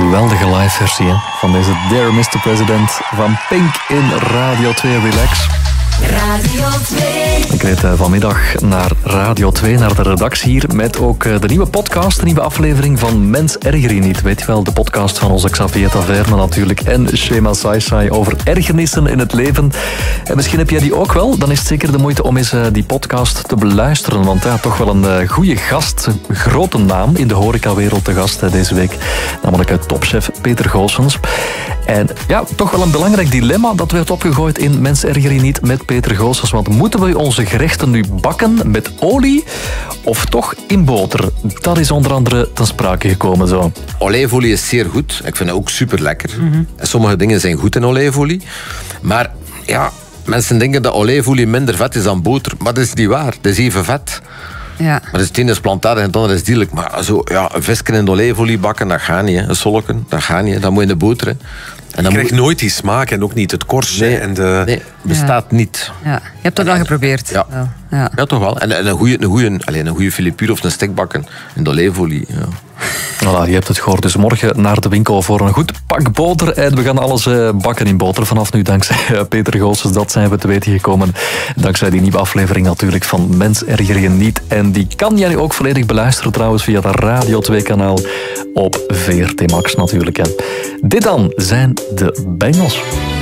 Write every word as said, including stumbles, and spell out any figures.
geweldige live versie hè, van deze Dear mister President van Pink in Radio twee Relax. Radio twee. Ik reed uh, vanmiddag naar Radio twee, naar de redactie hier, met ook uh, de nieuwe podcast, de nieuwe aflevering van Mens Erger Je Niet. Weet je wel, de podcast van onze Xavier Taverne natuurlijk en Shema Saisai over ergernissen in het leven. En misschien heb jij die ook wel, dan is het zeker de moeite om eens uh, die podcast te beluisteren, want ja, toch wel een uh, goede gast, een grote naam in de horecawereld te gast uh, deze week, namelijk uh, topchef Peter Goossens. En ja, toch wel een belangrijk dilemma dat werd opgegooid in Mens Erger Je Niet met Peter Goossens, want moeten we onze gerechten nu bakken met olie of toch in boter? Dat is onder andere ten sprake gekomen zo. Olijfolie is zeer goed. Ik vind het ook super lekker. Mm-hmm. Sommige dingen zijn goed in olijfolie. Maar ja, mensen denken dat olijfolie minder vet is dan boter. Maar dat is niet waar. Dat is even vet. Ja. Maar het ene is plantaardig en het andere is dierlijk. Maar zo, ja, een visje in de olijfolie bakken, dat gaat niet. Hè. Een solken, dat gaat niet. Dat moet in de boter. Hè. En dan je krijgt moet... nooit die smaak en ook niet het korst. Nee, en de... nee, bestaat ja. niet. Ja. Je hebt dat wel geprobeerd. Ja, ja. ja. ja toch wel. En, en een goede een goeie, een goeie filipure of een stek bakken in de olijfolie. Ja. Voilà, je hebt het gehoord. Dus morgen naar de winkel voor een goed pak boter. En we gaan alles uh, bakken in boter vanaf nu. Dankzij uh, Peter Goossens, dat zijn we te weten gekomen. Dankzij die nieuwe aflevering natuurlijk van Mens Erger Je Niet. En die kan jij nu ook volledig beluisteren trouwens via dat Radio twee kanaal op V R T Max natuurlijk. Hè. Dit dan zijn de Bengals.